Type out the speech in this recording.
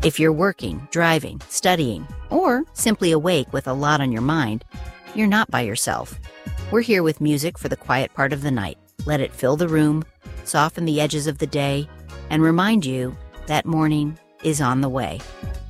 If you're working, driving, studying, or simply awake with a lot on your mind, you're not by yourself. We're here with music for the quiet part of the night. Let it fill the room, soften the edges of the day, and remind you that morning is on the way.